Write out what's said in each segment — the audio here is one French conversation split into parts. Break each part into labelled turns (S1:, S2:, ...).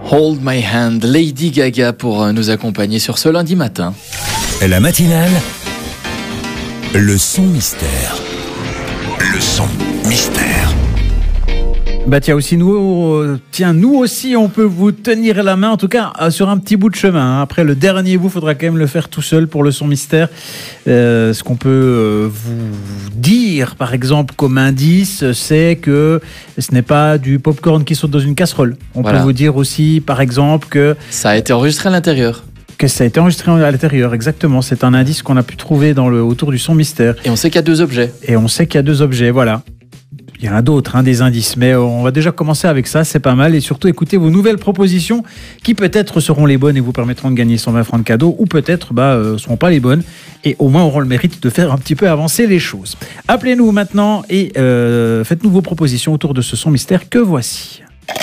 S1: Hold My Hand, Lady Gaga pour nous accompagner sur ce lundi matin.
S2: La matinale, le son mystère. Le son mystère.
S3: Tiens, nous aussi, on peut vous tenir la main, en tout cas sur un petit bout de chemin. Après le dernier bout, il faudra quand même le faire tout seul pour le son mystère. Ce qu'on peut vous dire, par exemple, comme indice, c'est que ce n'est pas du popcorn qui saute dans une casserole. On peut vous dire aussi, par exemple, que
S1: ça a été enregistré à l'intérieur.
S3: Que ça a été enregistré à l'intérieur, exactement. C'est un indice qu'on a pu trouver autour du son mystère.
S1: Et on sait qu'il y a deux objets.
S3: Voilà. Il y en a d'autres, des indices, mais on va déjà commencer avec ça, c'est pas mal. Et surtout, écoutez vos nouvelles propositions qui peut-être seront les bonnes et vous permettront de gagner 120 francs de cadeaux, ou peut-être ne seront pas les bonnes et au moins auront le mérite de faire un petit peu avancer les choses. Appelez-nous maintenant et faites-nous vos propositions autour de ce son mystère que voici.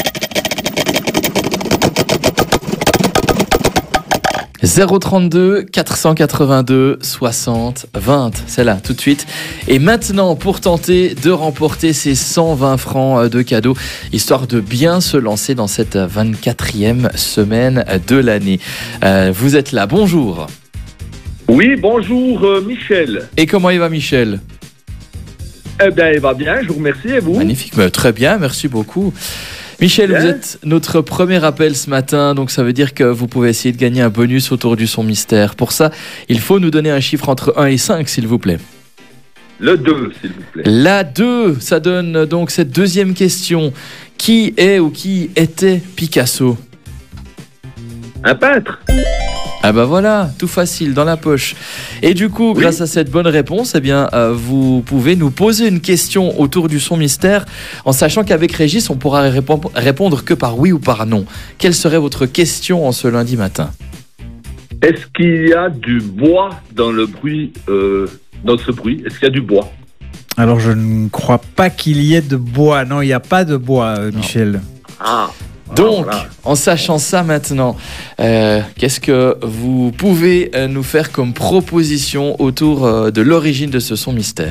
S1: 032 482 60 20, c'est là tout de suite. Et maintenant, pour tenter de remporter ces 120 francs de cadeaux, histoire de bien se lancer dans cette 24e semaine de l'année. Vous êtes là, bonjour.
S4: Oui, bonjour Michel.
S1: Et comment il va, Michel ?
S4: Eh bien, il va bien, je vous remercie, et vous ?
S1: Magnifique, très bien, merci beaucoup. Michel, vous êtes notre premier appel ce matin, donc ça veut dire que vous pouvez essayer de gagner un bonus autour du son mystère. Pour ça, il faut nous donner un chiffre entre 1 et 5, s'il vous plaît.
S4: Le 2, s'il vous plaît.
S1: La 2, ça donne donc cette deuxième question. Qui est ou qui était Picasso ?
S4: Un peintre.
S1: Ah voilà, tout facile, dans la poche. Et du coup, grâce à cette bonne réponse, vous pouvez nous poser une question autour du son mystère, en sachant qu'avec Régis, on pourra répondre que par oui ou par non. Quelle serait votre question en ce lundi matin ?
S4: Est-ce qu'il y a du bois dans le bruit, dans ce bruit ? Est-ce qu'il y a du bois ?
S3: Alors, je ne crois pas qu'il y ait de bois. Non, il n'y a pas de bois, Michel.
S1: Donc, en sachant ça maintenant, qu'est-ce que vous pouvez nous faire comme proposition autour de l'origine de ce son mystère ?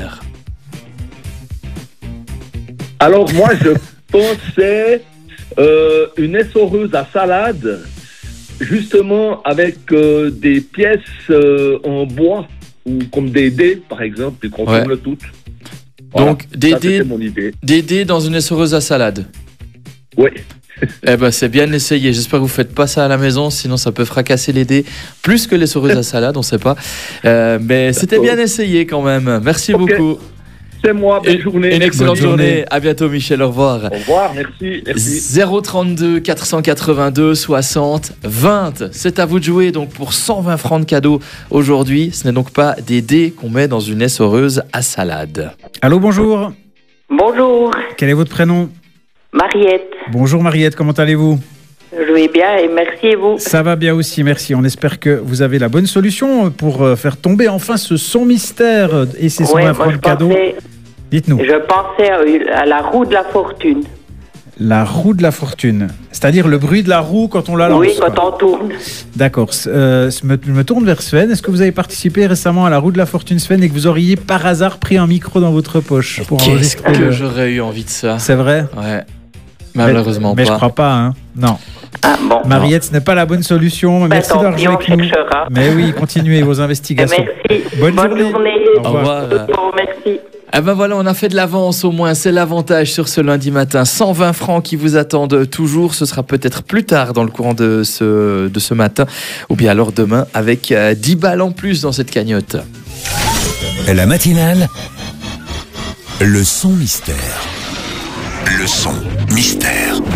S4: Alors moi, je pensais une essoreuse à salade, justement avec des pièces en bois, ou comme des dés, par exemple, et qu'on tourne toutes. Voilà.
S1: Donc, des dés dans une essoreuse à salade.
S4: Oui.
S1: C'est bien essayé. J'espère que vous ne faites pas ça à la maison, sinon ça peut fracasser les dés plus que l'essoreuse à salade, on ne sait pas. Mais c'était bien essayé quand même. Merci beaucoup.
S4: C'est moi, bonne journée.
S1: Une excellente journée. À bientôt, Michel. Au revoir.
S4: Au revoir, merci.
S1: 032 482 60 20. C'est à vous de jouer donc pour 120 francs de cadeaux aujourd'hui. Ce n'est donc pas des dés qu'on met dans une essoreuse à salade.
S3: Allô, bonjour.
S5: Bonjour.
S3: Quel est votre prénom ?
S5: Mariette.
S3: Bonjour Mariette, comment allez-vous ?
S5: Je vais bien et merci et vous ?
S3: Ça va bien aussi, merci. On espère que vous avez la bonne solution pour faire tomber enfin ce son mystère et ces 120 francs de cadeaux. Dites-nous.
S5: Je pensais à la roue de la fortune.
S3: La roue de la fortune, c'est-à-dire le bruit de la roue quand on la lance.
S5: Oui, quand on tourne.
S3: D'accord. Je me tourne vers Sven. Est-ce que vous avez participé récemment à la roue de la fortune, Sven, et que vous auriez par hasard pris un micro dans votre poche pour enregistrer
S1: Qu'est-ce que j'aurais eu envie de ça ?
S3: C'est vrai ?
S1: Ouais. Malheureusement
S3: mais
S1: pas.
S3: Mais je crois pas, Non.
S5: Ah, bon.
S3: Mariette, ce n'est pas la bonne solution. Merci d'avoir joué avec nous. Mais oui, continuez vos investigations.
S5: Merci.
S3: Bonne journée.
S5: Au revoir. Merci.
S1: Voilà, on a fait de l'avance au moins, c'est l'avantage sur ce lundi matin. 120 francs qui vous attendent toujours, ce sera peut-être plus tard dans le courant de ce matin, ou bien alors demain avec 10 balles en plus dans cette cagnotte.
S2: La matinale, le son mystère. Le son mystère.